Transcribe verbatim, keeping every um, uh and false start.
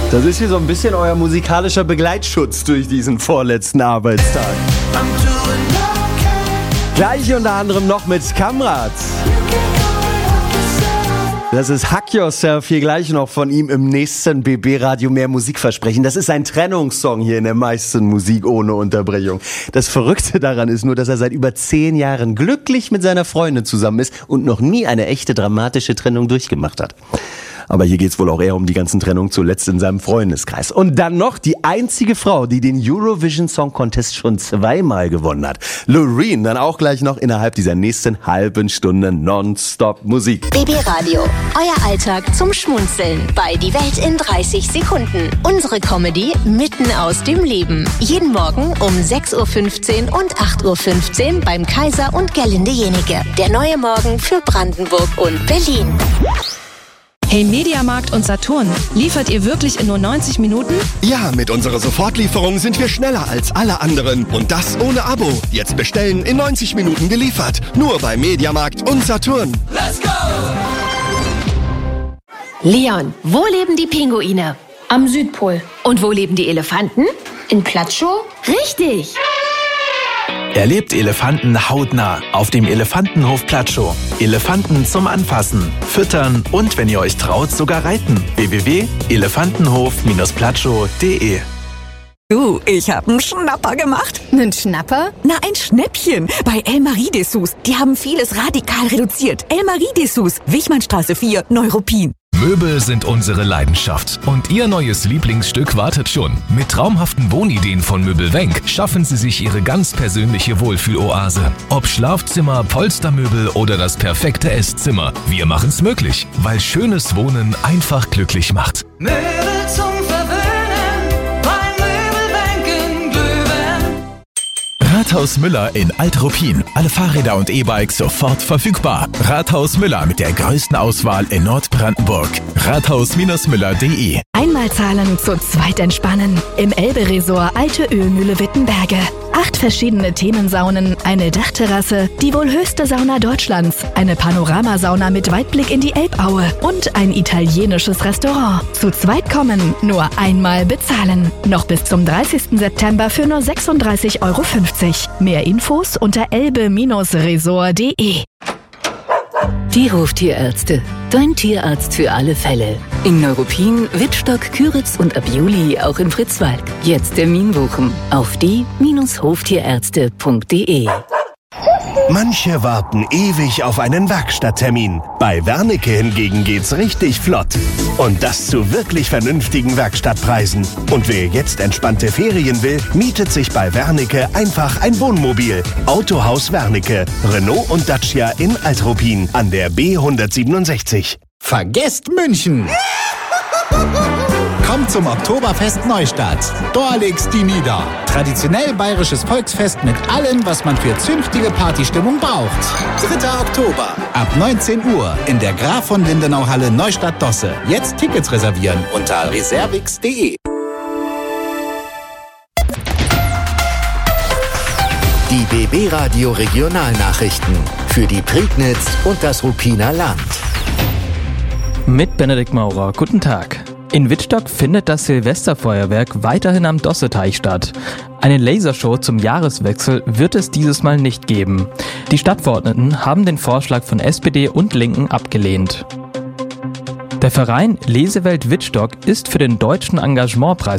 Das ist hier so ein bisschen euer musikalischer Begleitschutz durch diesen vorletzten Arbeitstag. Gleich unter anderem noch mit Kamrat. Das ist Hack Yourself, hier gleich noch von ihm im nächsten B B-Radio mehr Musikversprechen. Das ist ein Trennungssong hier in der meisten Musik ohne Unterbrechung. Das Verrückte daran ist nur, dass er seit über zehn Jahren glücklich mit seiner Freundin zusammen ist und noch nie eine echte dramatische Trennung durchgemacht hat. Aber hier geht's wohl auch eher um die ganzen Trennungen zuletzt in seinem Freundeskreis. Und dann noch die einzige Frau, die den Eurovision Song Contest schon zweimal gewonnen hat. Loreen, dann auch gleich noch innerhalb dieser nächsten halben Stunde Nonstop Musik. B B-Radio, euer Alltag zum Schmunzeln bei Die Welt in dreißig Sekunden. Unsere Comedy mitten aus dem Leben. Jeden Morgen um sechs Uhr fünfzehn und acht Uhr fünfzehn beim Kaiser und Gerlinde Jenike. Der neue Morgen für Brandenburg und Berlin. Hey Mediamarkt und Saturn, liefert ihr wirklich in nur neunzig Minuten? Ja, mit unserer Sofortlieferung sind wir schneller als alle anderen. Und das ohne Abo. Jetzt bestellen, in neunzig Minuten geliefert. Nur bei Mediamarkt und Saturn. Let's go! Leon, wo leben die Pinguine? Am Südpol. Und wo leben die Elefanten? In Platschow? Richtig! Erlebt Elefanten hautnah auf dem Elefantenhof Platschow. Elefanten zum Anfassen, Füttern und, wenn ihr euch traut, sogar reiten. w w w punkt elefantenhof platschow punkt de. Du, ich hab einen Schnapper gemacht. Nen Schnapper? Na, ein Schnäppchen. Bei El Marie Dessous. Die haben vieles radikal reduziert. El Marie Dessous, Wichmannstraße vier, Neuruppin. Möbel sind unsere Leidenschaft und Ihr neues Lieblingsstück wartet schon. Mit traumhaften Wohnideen von Möbelwenk schaffen Sie sich Ihre ganz persönliche Wohlfühloase. Ob Schlafzimmer, Polstermöbel oder das perfekte Esszimmer, wir machen's möglich, weil schönes Wohnen einfach glücklich macht. Möbel zum Verwöhnen, bei Möbelwenk in Glühwein. Rathaus Müller in Alt-Ruppin. Alle Fahrräder und E-Bikes sofort verfügbar. Rathaus Müller mit der größten Auswahl in Nordbrandenburg. rathaus Müller punkt de. Einmal zahlen, zu zweit entspannen. Im Elbe-Resort Alte Ölmühle Wittenberge. Acht verschiedene Themensaunen, eine Dachterrasse, die wohl höchste Sauna Deutschlands, eine Panoramasauna mit Weitblick in die Elbaue und ein italienisches Restaurant. Zu zweit kommen, nur einmal bezahlen. Noch bis zum dreißigsten September für nur sechsunddreißig Euro fünfzig. Mehr Infos unter elbe resort punkt de. Die Hoftierärzte. Dein Tierarzt für alle Fälle. In Neuruppin, Wittstock, Küritz und ab Juli auch in Fritzwalk. Jetzt Termin buchen auf die Hoftierärzte punkt de. Manche warten ewig auf einen Werkstatttermin. Bei Wernicke hingegen geht's richtig flott. Und das zu wirklich vernünftigen Werkstattpreisen. Und wer jetzt entspannte Ferien will, mietet sich bei Wernicke einfach ein Wohnmobil. Autohaus Wernicke, Renault und Dacia in Alt-Ruppin an der B hundertsiebenundsechzig. Vergesst München! Kommt zum Oktoberfest Neustadt. Da legt's die nieder. Traditionell bayerisches Volksfest mit allem, was man für zünftige Partystimmung braucht. dritter Oktober. Ab neunzehn Uhr in der Graf von Lindenau Halle Neustadt-Dosse. Jetzt Tickets reservieren unter reservix punkt de. Die B B-Radio Regionalnachrichten für die Prignitz und das Ruppiner Land. Mit Benedikt Maurer. Guten Tag. In Wittstock findet das Silvesterfeuerwerk weiterhin am Dosseteich statt. Eine Lasershow zum Jahreswechsel wird es dieses Mal nicht geben. Die Stadtverordneten haben den Vorschlag von S P D und Linken abgelehnt. Der Verein Lesewelt Wittstock ist für den Deutschen Engagementpreis